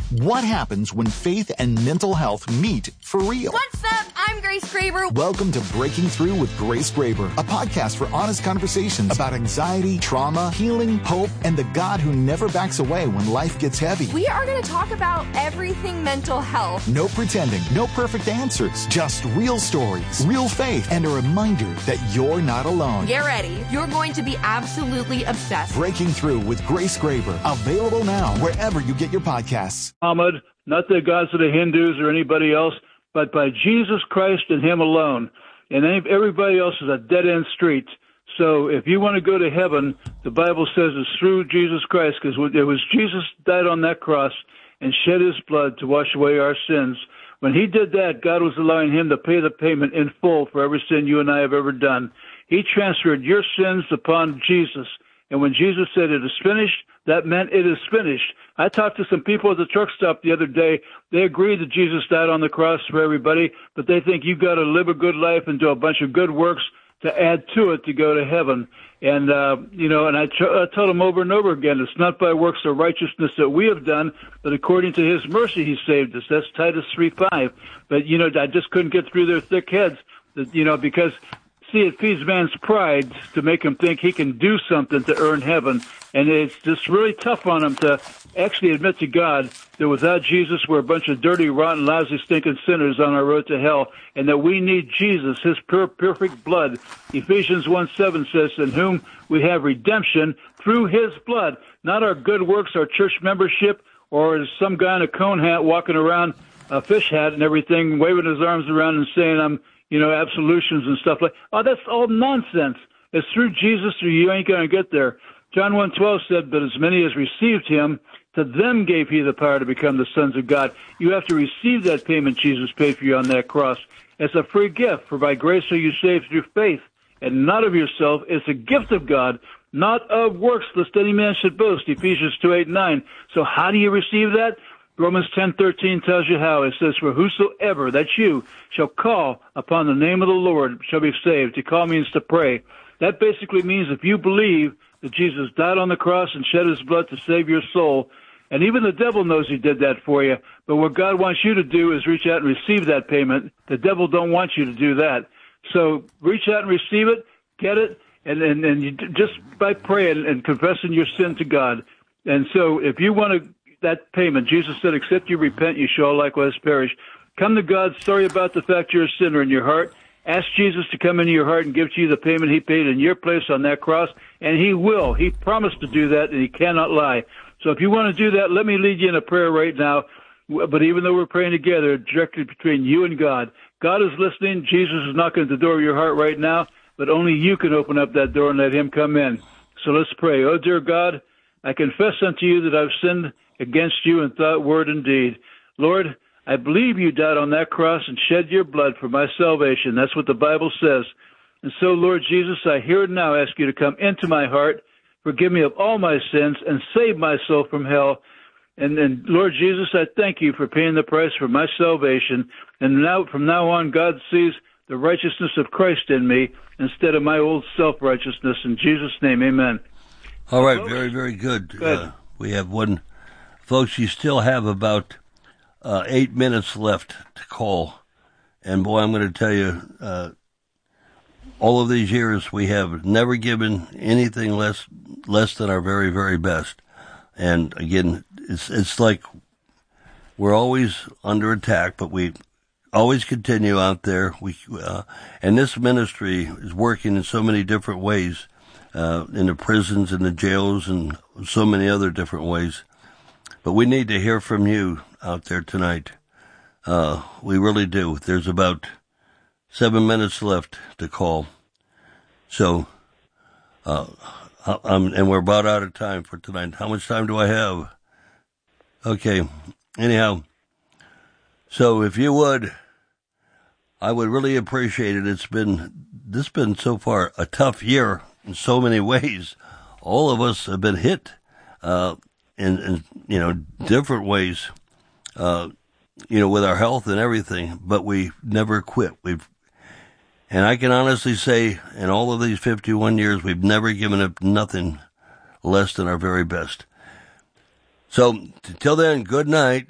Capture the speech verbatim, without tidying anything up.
What happens when faith and mental health meet for real? What's up? I'm Grace Graber. Welcome to Breaking Through with Grace Graber, a podcast for honest conversations about anxiety, trauma, healing, hope, and the God who never backs away when life gets heavy. We are going to talk about everything mental health. No pretending, no perfect answers, just real stories, real faith, and a reminder that you're not alone. Get ready. You're going to be absolutely obsessed. Breaking Through with Grace Graber, available now wherever you get your podcasts. Muhammad, not the gods of the Hindus or anybody else, but by Jesus Christ and Him alone. And everybody else is a dead-end street. So if you want to go to heaven, the Bible says it's through Jesus Christ, because it was Jesus died on that cross and shed His blood to wash away our sins. When He did that, God was allowing Him to pay the payment in full for every sin you and I have ever done. He transferred your sins upon Jesus. And when Jesus said it is finished, that meant it is finished. I talked to some people at the truck stop the other day. They agree that Jesus died on the cross for everybody, but they think you've got to live a good life and do a bunch of good works to add to it to go to heaven. And, uh, you know, and I, tr- I tell them over and over again, it's not by works of righteousness that we have done, but according to His mercy He saved us. That's Titus three five. But, you know, I just couldn't get through their thick heads, that, you know, because, see, it feeds man's pride to make him think he can do something to earn heaven. And it's just really tough on him to actually admit to God that without Jesus, we're a bunch of dirty, rotten, lousy, stinking sinners on our road to hell, and that we need Jesus, His pure, perfect blood. Ephesians one seven says, in whom we have redemption through His blood, not our good works, our church membership, or some guy in a cone hat walking around, a fish hat and everything, waving his arms around and saying, I'm, you know, absolutions and stuff like, oh, that's all nonsense. It's through Jesus or you ain't going to get there. John one twelve said, but as many as received Him, to them gave He the power to become the sons of God. You have to receive that payment Jesus paid for you on that cross. It's a free gift, for by grace are you saved through faith, and not of yourself. It's a gift of God, not of works, lest any man should boast, Ephesians two eight nine. So how do you receive that? Romans ten thirteen tells you how. It says, for whosoever, that's you, shall call upon the name of the Lord shall be saved. To call means to pray. That basically means if you believe that Jesus died on the cross and shed His blood to save your soul, and even the devil knows He did that for you, but what God wants you to do is reach out and receive that payment. The devil don't want you to do that. So reach out and receive it, get it, and, and, and you, just by praying and confessing your sin to God. And so if you want to that payment, Jesus said, except you repent, you shall likewise perish. Come to God, sorry about the fact you're a sinner in your heart. Ask Jesus to come into your heart and give to you the payment He paid in your place on that cross, and He will. He promised to do that, and He cannot lie. So if you want to do that, let me lead you in a prayer right now. But even though we're praying together, directly between you and God, God is listening. Jesus is knocking at the door of your heart right now, but only you can open up that door and let Him come in. So let's pray. Oh, dear God, I confess unto you that I've sinned against you in thought, word, and deed. Lord, I believe you died on that cross and shed your blood for my salvation. That's what the Bible says. And so, Lord Jesus, I here and now ask you to come into my heart, forgive me of all my sins, and save my soul from hell. And, and Lord Jesus, I thank you for paying the price for my salvation. And now, from now on, God sees the righteousness of Christ in me instead of my old self-righteousness. In Jesus' name, amen. All right, very, very good. Good. Uh, we have one. Folks, you still have about uh, eight minutes left to call. And, boy, I'm going to tell you, uh, all of these years we have never given anything less less than our very, very best. And, again, it's it's like we're always under attack, but we always continue out there. We uh, and this ministry is working in so many different ways, uh, in the prisons and the jails and so many other different ways. But we need to hear from you out there tonight. Uh, we really do. There's about seven minutes left to call. So, uh, I'm, and we're about out of time for tonight. How much time do I have? Okay. Anyhow, so if you would, I would really appreciate it. It's been, this has been so far a tough year in so many ways. All of us have been hit, uh, in, in, you know, different ways, uh, you know, with our health and everything, but we never quit. We've, and I can honestly say, in all of these fifty-one years, we've never given up nothing less than our very best. So, until then, good night.